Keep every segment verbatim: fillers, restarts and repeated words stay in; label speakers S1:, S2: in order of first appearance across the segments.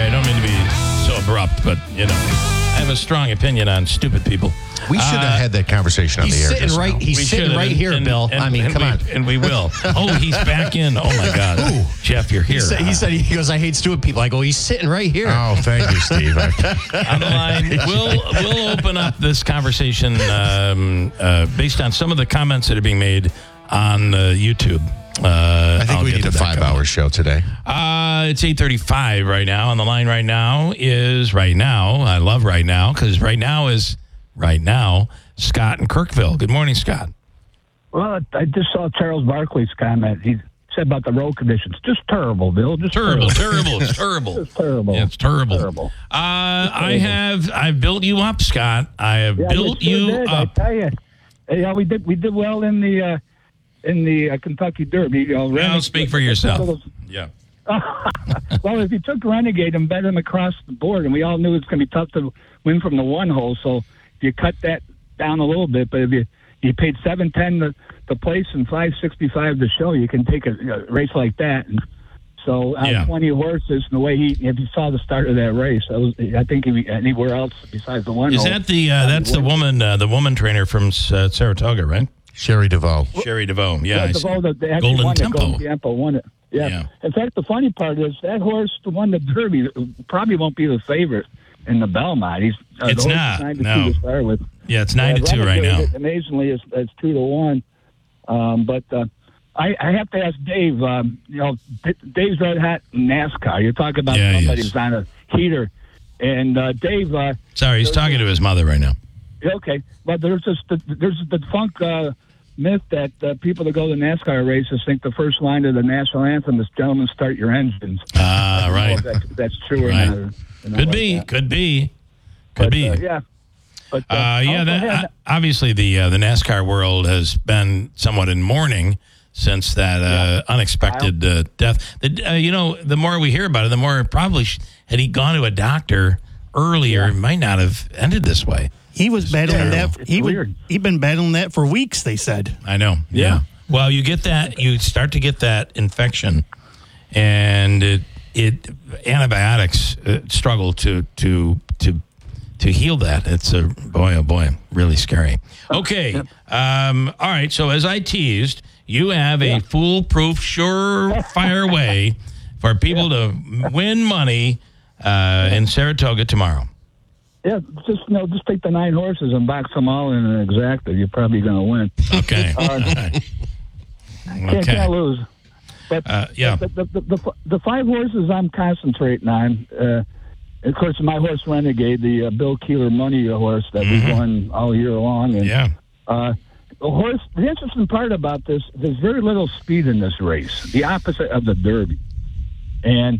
S1: sorry. I don't mean to be so abrupt, but, you know, I have a strong opinion on stupid people.
S2: We should have
S1: Uh,
S2: had that conversation on
S3: He's
S2: the air
S3: sitting
S2: just
S3: right.
S2: now.
S3: He's
S1: We
S3: sitting
S1: should,
S3: right
S1: and-
S3: here,
S1: and-
S3: Bill.
S1: and-
S3: I mean,
S1: and
S3: come
S1: we,
S3: on.
S1: And we will. Oh, he's back in. Oh, my God. Jeff, you're here.
S3: He said, he said, he goes, I hate stupid people. I go, he's sitting right here.
S2: Oh, thank you, Steve. I-
S1: On the line, we'll, we'll open up this conversation um, uh, based on some of the comments that are being made on uh, YouTube. Uh,
S2: I think
S1: I'll
S2: we
S1: get
S2: need
S1: to
S2: a
S1: that
S2: five-hour
S1: comment.
S2: show today.
S1: Uh, it's eight thirty-five right now. On the line right now is right now. I love right now because right now is right now. Scott in Kirkville. Good morning, Scott.
S4: Well, I just saw Charles Barkley's comment. He said about the road conditions. Just terrible, Bill. Just
S1: Terrible,
S4: terrible.
S1: terrible, it's terrible.
S4: Just terrible.
S1: Yeah, it's terrible.
S4: Terrible.
S1: Uh, I have I've built you up, Scott. I have
S4: Yeah,
S1: built
S4: sure
S1: you
S4: did,
S1: up.
S4: I tell you. Yeah, we did. We did well in the uh, in the uh, Kentucky Derby. You know,
S1: Now
S4: Renegade-
S1: speak for yourself. Yeah.
S4: Well, if you took Renegade and bet him across the board, and we all knew it's going to be tough to win from the one hole, so if you cut that down a little bit, but if you you paid seven ten the the place and five sixty five the show, you can take a, a race like that. And so uh,
S1: Yeah.
S4: twenty horses, and the way he, if you saw the start of that race, I, was, I think if he, anywhere else besides the one
S1: Is
S4: hole,
S1: that the uh, that's the woman uh, the woman trainer from uh, Saratoga, right?
S2: Sherry DeVoe.
S1: Sherry DeVoe. Yeah.
S4: Yeah,
S1: I
S4: the
S1: see.
S4: Vote, they actually
S1: Golden
S4: won
S1: Tempo.
S4: It. Golden Tempo won it. Yeah.
S1: Yeah.
S4: In fact, the funny part is that horse won the Derby. Probably won't be the favorite in the Belmont. He's uh,
S1: It's
S4: the horse
S1: not,
S4: is nine to
S1: no.
S4: two to start with.
S1: Yeah, it's nine
S4: Uh,
S1: to two right now.
S4: Renegade, Amazingly, it's, it's two to one. Um, but uh, I, I have to ask Dave. Um, you know, D- Dave's red hot in NASCAR. You're talking about
S1: Yeah, he
S4: somebody
S1: is.
S4: who's on a heater, and uh, Dave. Uh,
S1: Sorry, he's talking to his mother right now.
S4: okay, but there's this there's the funk uh, myth that uh, people that go to NASCAR races think the first line of the national anthem is "Gentlemen, start your engines."
S1: Ah,
S4: I don't know
S1: right.
S4: if that's, if that's true
S1: Right.
S4: or not. or not
S1: Could
S4: like
S1: be.
S4: that.
S1: Could be. Could
S4: But,
S1: be.
S4: uh, yeah. But, uh,
S1: Uh, yeah,
S4: also
S1: that,
S4: had-
S1: uh, obviously the uh, the NASCAR world has been somewhat in mourning since that uh, unexpected uh, death. The, uh, you know, the more we hear about it, the more probably sh- had he gone to a doctor earlier, it might not have ended this way.
S5: He was battling
S1: terrible.
S5: that. He
S4: It's
S5: would,
S4: weird.
S5: he'd been battling that for weeks. They said.
S1: I know. Yeah.
S4: Yeah.
S1: Well, you get that. You start to get that infection, and it it antibiotics uh, struggle to to to to heal that. It's a boy, oh boy, really scary. Okay. Um, all right. So as I teased, you have a foolproof, surefire way for people to win money uh, in Saratoga tomorrow.
S4: Yeah, just you know, just take the nine horses and box them all in an exacta. You're probably going to win.
S1: Okay.
S4: Uh,
S1: All right.
S4: Can't,
S1: Okay.
S4: can't lose. But
S1: Uh, yeah.
S4: the, the, the, the, the five horses I'm concentrating on, uh, of course, my horse Renegade, the uh, Bill Keeler Money horse that
S1: Mhm.
S4: we won all year long. And,
S1: Yeah.
S4: Uh, the horse. The interesting part about this, there's very little speed in this race. The opposite of the Derby, and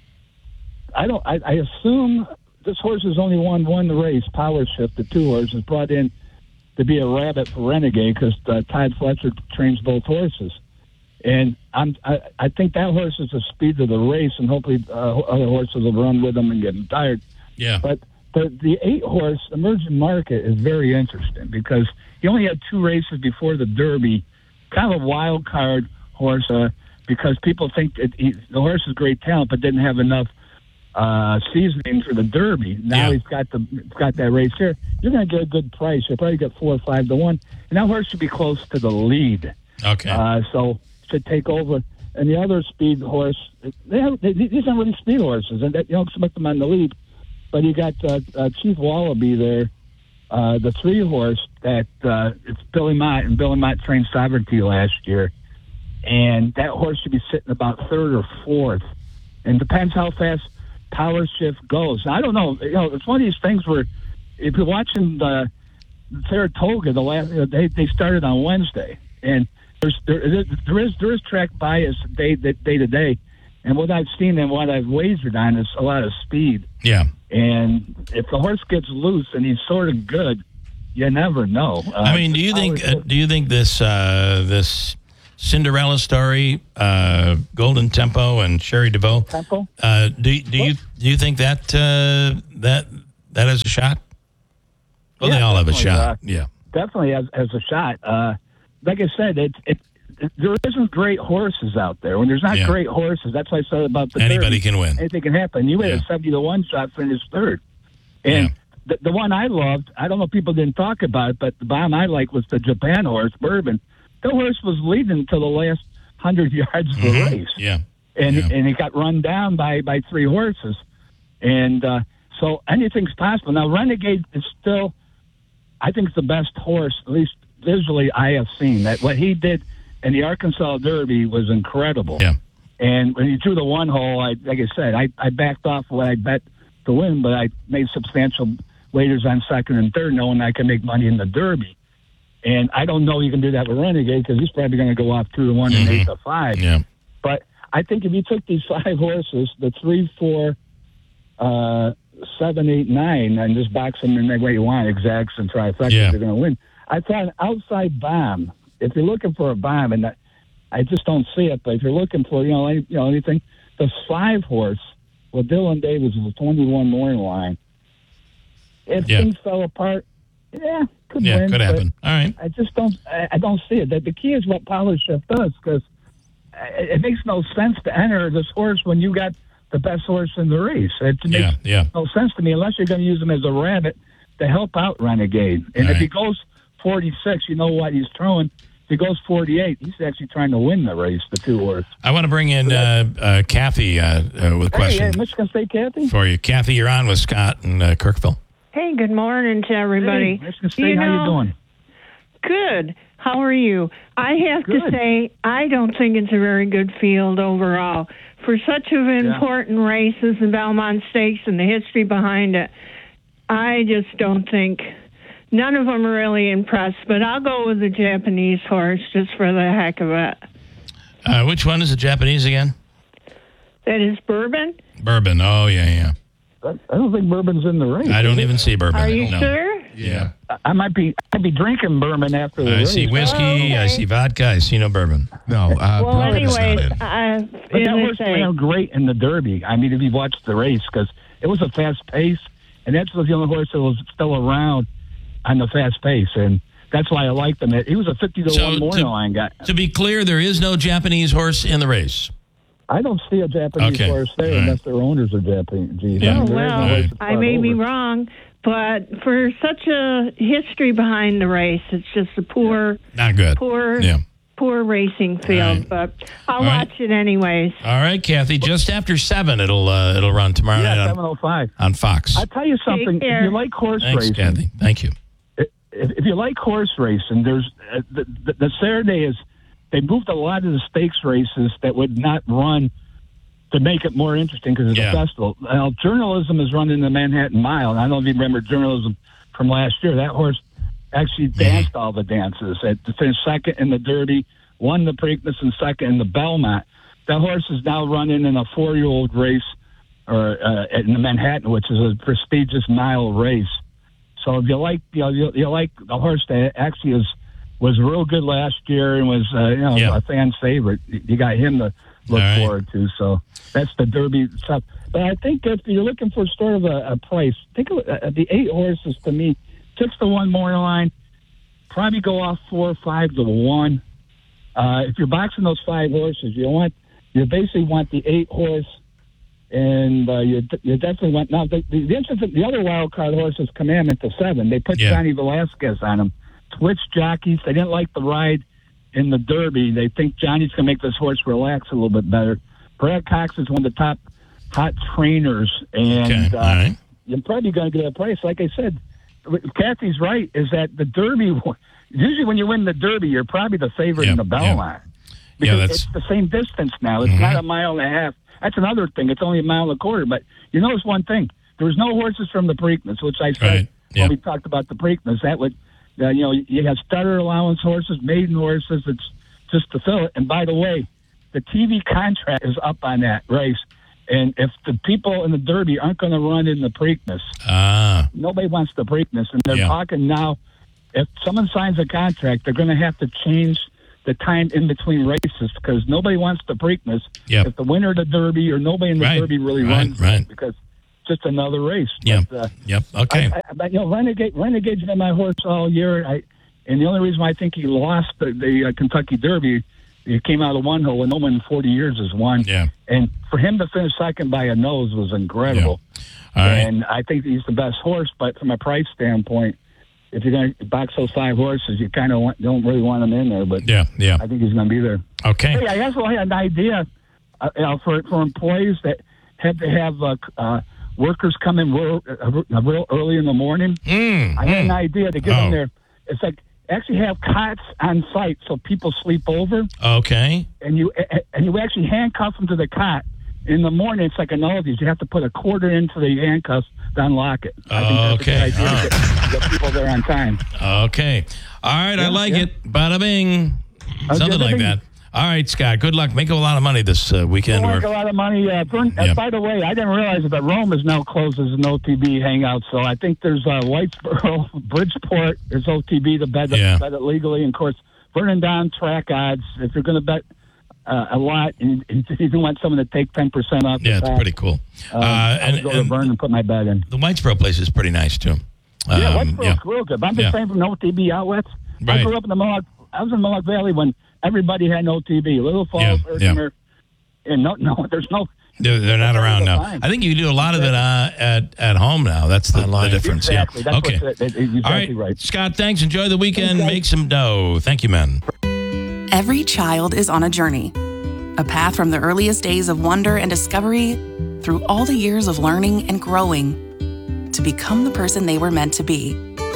S4: I don't. I, I assume this horse has only won one race. Power Shift, the two horses brought in to be a rabbit for Renegade because uh, Todd Fletcher trains both horses, and I'm. I, I think that horse is the speed of the race, and hopefully uh, other horses will run with them and get them tired.
S1: Yeah.
S4: But the the eight horse Emerging Market is very interesting because he only had two races before the Derby, kind of a wild card horse uh, because people think that he, the horse is great talent but didn't have enough uh, seasoning for the Derby. Now
S1: Yeah.
S4: he's got the got that race here. You're going to get a good price. You'll probably get four or five to one, and that horse should be close to the lead.
S1: Okay.
S4: Uh, so should take over. And the other speed horse, they have, they, these aren't really speed horses, and that, you don't expect them on the lead. But you got uh, uh, Chief Wallaby there, uh, the three horse that uh, it's Billy Mott, and Billy Mott trained Sovereignty last year, and that horse should be sitting about third or fourth, and depends how fast Power Shift goes. Now, I don't know, you know, it's one of these things where if you're watching the Saratoga, the last they they started on Wednesday, and there's there, is- there is there is track bias day day to day, and what I've seen and what I've wagered on is a lot of speed.
S1: yeah.
S4: And if the horse gets loose and he's sort of good, you never know. Uh,
S1: I mean, do you think uh, do you think this uh, this Cinderella story, uh, Golden Tempo and Sherry DeVoe,
S4: Tempo?
S1: uh, do do you do you think that uh, that that has a shot? Well, they
S4: Yeah,
S1: all have a
S4: definitely,
S1: shot.
S4: uh,
S1: yeah.
S4: Definitely has, has a shot. Uh, like I said, it, it there isn't great horses out there. When there's not
S1: Yeah.
S4: great horses, that's what I said about the
S1: Anybody
S4: Derby.
S1: can win.
S4: Anything can happen. You had
S1: Yeah.
S4: a seventy to one shot finish third, and
S1: Yeah.
S4: the, the one I loved, I don't know if people didn't talk about it, but the bomb I like was the Japan horse, Bourbon. The horse was leading until the last hundred yards of the
S1: Mhm.
S4: race,
S1: Yeah.
S4: and
S1: Yeah.
S4: and it got run down by by three horses, and uh, so anything's possible. Now Renegade is still, I think, it's the best horse, at least visually, I have seen. That what he did in the Arkansas Derby was incredible.
S1: Yeah.
S4: And when he drew the one hole, I like I said, I, I backed off what I bet to win, but I made substantial wagers on second and third, knowing I can make money in the Derby. And I don't know you can do that with Renegade because he's probably going to go off two to one and
S1: Mhm.
S4: eight to five.
S1: Yeah.
S4: But I think if you took these five horses, the three, four, uh, seven, eight, nine, and just box them in any way you want, exacts and trifectas,
S1: Yeah.
S4: they're going to win. I thought an outside bomb. If you're looking for a bomb, and I, I just don't see it, but if you're looking for you know any, you know anything, the five horse with Dylan Davis is a twenty-one morning line. If
S1: Yeah.
S4: things fell apart, yeah, could
S1: Yeah.
S4: win.
S1: Could
S4: but
S1: happen. All right.
S4: I just don't. I, I don't see it. The, the key is what Power Shift does because it, it makes no sense to enter this horse when you got the best horse in the race. It makes
S1: Yeah. Yeah.
S4: no sense to me unless you're going to use him as a rabbit to help out Renegade. And
S1: All
S4: if he
S1: right.
S4: goes forty-six, you know what he's throwing. If he goes forty-eight, he's actually trying to win the race. The two horse.
S1: I want to bring in uh, uh, Kathy uh, uh, with a
S4: Hey,
S1: question
S4: hey, Michigan State, Kathy.
S1: for you. Kathy, you're on with Scott and uh, Kirkville.
S6: Hey, good morning to everybody.
S4: Hey, Michigan State, how you doing?
S6: Good. How are you? I have to
S4: Good.
S6: say, I don't think it's a very good field overall. For such of important races, the Belmont Stakes and the history behind it, I just don't think, none of them are really impressed, but I'll go with the Japanese horse just for the heck of it.
S1: Uh, which one is the Japanese again?
S6: That is Bourbon?
S1: Bourbon. Oh, yeah, yeah.
S4: I I don't think Bourbon's in the race.
S1: I don't even see Bourbon.
S6: Are you
S1: no.
S6: sure?
S1: Yeah.
S4: I- I might be. I'd be drinking bourbon after the
S1: I
S4: race.
S1: see whiskey.
S6: Oh, okay.
S1: I see vodka. I see no bourbon.
S2: No, uh,
S6: Well,
S2: Bourbon is not
S6: anyways,
S2: in.
S6: uh,
S4: But
S6: as
S4: that
S6: I
S4: horse
S6: say,
S4: ran great in the Derby. I mean, if you watched the race, because it was a fast pace, and that's the only horse that was still around on the fast pace, and that's why I liked him. He was a fifty to
S1: So
S4: one morning
S1: to-
S4: line guy.
S1: To be clear, there is no Japanese horse in the race.
S4: I don't see a Japanese
S1: Okay.
S4: horse there
S1: All right.
S4: unless their owners are Japanese.
S1: Yeah.
S4: I mean,
S6: Oh,
S4: there is no
S6: well,
S4: horse to
S6: I
S4: start
S6: may be
S4: over.
S6: wrong, but for such a history behind the race, it's just a poor,
S1: Not good.
S6: poor,
S1: Yeah.
S6: poor racing field.
S1: Right.
S6: But I'll
S1: All right.
S6: watch it anyways.
S1: All right, Kathy. Just after seven, it'll uh, it'll run tomorrow
S4: Yeah,
S1: night
S4: seven
S1: on,
S4: oh five.
S1: on Fox.
S4: I tell you something. If
S6: care.
S4: you like horse
S1: Thanks,
S4: racing,
S1: Kathy. Thank you.
S4: if, if you like horse racing, there's uh, the, the, the Saturday is they moved a lot of the stakes races that would not run to make it more interesting because it's
S1: Yeah.
S4: a festival. Now, journalism is running the Manhattan Mile, and I don't know if you remember journalism from last year. That horse actually danced all the dances. It finished second in the Derby, won the Preakness, and second in the Belmont. That horse is now running in a four-year-old race or uh, in the Manhattan, which is a prestigious mile race. So if you like, you know, you, you like a horse that actually is was real good last year and was, uh, you know,
S1: Yeah.
S4: a fan's favorite. You got him to look
S1: All right.
S4: forward to. So that's the Derby stuff. But I think if you're looking for sort of a, a price, think of uh, the eight horses to me, six to one morning line, probably go off four or five to one. Uh, if you're boxing those five horses, you want you basically want the eight horse. And uh, you, you definitely want now. The, the, the, interesting, the other wild card horse is Commandment to seven. They put
S1: Yeah.
S4: Johnny Velasquez on him. Twitch jockeys. They didn't like the ride in the Derby. They think Johnny's going to make this horse relax a little bit better. Brad Cox is one of the top hot trainers, and
S1: Okay.
S4: uh,
S1: All right.
S4: you're probably going to get a price. Like I said, Kathy's right. Is that the Derby? Usually, when you win the Derby, you're probably the favorite
S1: Yeah,
S4: in the Belmont. Because
S1: that's-
S4: it's the same distance now. It's
S1: Mhm.
S4: not a mile and a half. That's another thing. It's only a mile and a quarter. But you notice one thing: there was no horses from the Preakness, which I said
S1: Right. Yeah.
S4: when we talked about the Preakness. That would, uh, you know, you have starter allowance horses, maiden horses. It's just to fill it. And by the way, the T V contract is up on that race. And if the people in the Derby aren't going to run in the Preakness,
S1: Ah.
S4: nobody wants the Preakness. And they're
S1: Yeah.
S4: talking now. If someone signs a contract, they're going to have to change the time in between races because nobody wants the Preakness.
S1: Yep.
S4: If the winner of the Derby or nobody in the
S1: Right.
S4: Derby really
S1: Right,
S4: runs
S1: right.
S4: because it's just another race.
S1: Yeah.
S4: But, uh,
S1: Yep. Okay.
S4: I, I, but you know, Renegade, Renegade's been my horse all year. I, and the only reason why I think he lost the, the uh, Kentucky Derby he came out of one hole, and no one in forty years has won.
S1: Yeah.
S4: And for him to finish second by a nose was incredible.
S1: Yeah. All right.
S4: And I think he's the best horse, but from a price standpoint, if you're going to box those five horses, you kind of don't really want him in there. But
S1: Yeah, yeah.
S4: I think he's going to be there.
S1: Okay.
S4: Hey, I also had an idea uh, you know, for for employees that had to have uh, uh, workers come in real, uh, real early in the morning.
S1: Mm,
S4: I had an
S1: mm.
S4: idea to get
S1: Oh.
S4: them there. It's like actually have cots on site so people sleep over,
S1: Okay.
S4: and you and you actually handcuff them to the cot. In the morning, it's like an oldies. You have to put a quarter into the handcuffs to unlock it. I think that's
S1: Okay.
S4: a good idea
S1: Oh.
S4: to get, to get people there on time.
S1: Okay. All right. I
S4: Yeah,
S1: like
S4: yeah.
S1: it. Bada bing.
S4: Uh,
S1: Something
S4: bada
S1: like
S4: bing.
S1: that. All right, Scott. Good luck. Make a lot of money this uh, weekend.
S4: I make
S1: Or,
S4: a lot of money. Uh, Vern,
S1: Yeah.
S4: uh, by the way, I didn't realize that Rome is now closed as an O T B hangout. So I think there's uh, Whitesboro, Bridgeport. There's O T B to bet,
S1: Yeah.
S4: bet it legally. And of course, Vernon Down track odds. If you're going to bet uh, a lot, and, and you don't want someone to take ten percent off.
S1: yeah,
S4: the
S1: it's
S4: top,
S1: pretty cool.
S4: Uh,
S1: Uh,
S4: I
S1: and
S4: would go to
S1: and
S4: Vernon and put my bet in.
S1: the Whitesboro place is pretty nice, too. Um,
S4: Yeah, Whitesboro's
S1: yeah.
S4: real good. But I'm just
S1: Yeah.
S4: saying from O T B outlets.
S1: Right.
S4: I grew up in the Mohawk. I was in Mohawk Valley when everybody had an O T B. Little Falls,
S1: Yeah, yeah.
S4: Herkimer, and no, no, there's no.
S1: They're, they're not
S4: That's
S1: around
S4: all
S1: now.
S4: the time.
S1: I think you do a lot of it uh, at at home now. That's the, the
S3: Online.
S1: difference.
S4: Exactly.
S1: Yeah.
S4: That's
S1: Okay.
S4: what's, that, that, exactly
S1: All right,
S4: right.
S1: Scott. Thanks. Enjoy the weekend.
S4: Thanks, guys.
S1: Make some dough. Thank you, man.
S7: Every child is on a journey, a path from the earliest days of wonder and discovery through all the years of learning and growing to become the person they were meant to be.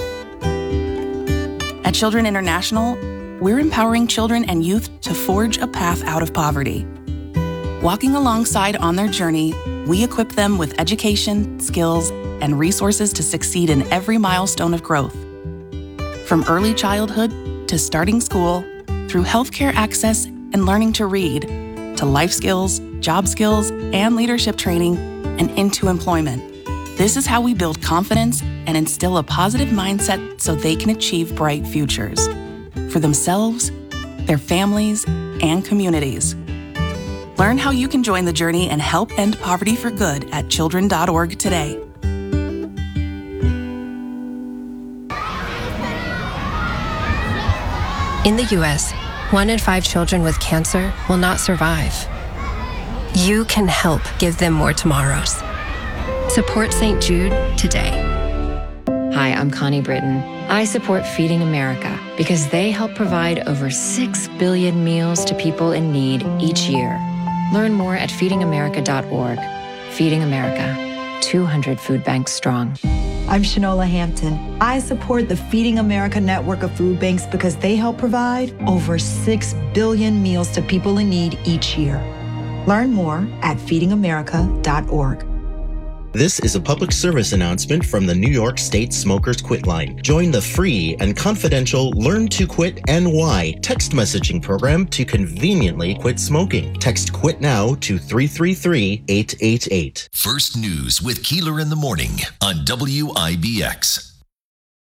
S7: At Children International, we're empowering children and youth to forge a path out of poverty. Walking alongside on their journey, we equip them with education, skills, and resources to succeed in every milestone of growth. From early childhood to starting school, through healthcare access and learning to read, to life skills, job skills, and leadership training, and into employment. This is how we build confidence and instill a positive mindset so they can achieve bright futures for themselves, their families, and communities. Learn how you can join the journey and help end poverty for good at children dot org today.
S8: In the U S, one in five children with cancer will not survive. You can help give them more tomorrows. Support Saint Jude today.
S9: Hi, I'm Connie Britton. I support Feeding America because they help provide over six billion meals to people in need each year. Learn more at feeding america dot org. Feeding America, two hundred food banks strong.
S10: I'm Shanola Hampton. I support the Feeding America network of food banks because they help provide over six billion meals to people in need each year. Learn more at feeding america dot org.
S11: This is a public service announcement from the New York State Smokers Quit Line. Join the free and confidential Learn to Quit N Y text messaging program to conveniently quit smoking. Text QUIT NOW to three three three, eight eight eight.
S12: First News with Keeler in the Morning on W I B X.